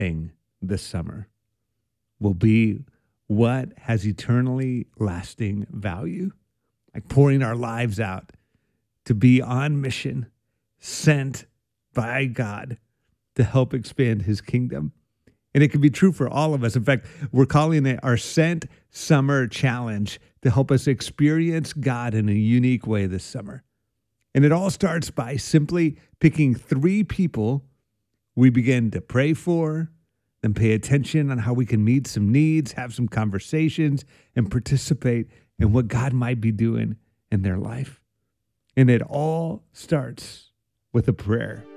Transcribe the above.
thing this summer will be what has eternally lasting value, like pouring our lives out to be on mission, sent by God to help expand his kingdom. And it can be true for all of us. In fact, we're calling it our Sent Summer Challenge to help us experience God in a unique way this summer. And it all starts by simply picking 3 people we begin to pray for, then pay attention on how we can meet some needs, have some conversations, and participate in what God might be doing in their life. And it all starts with a prayer.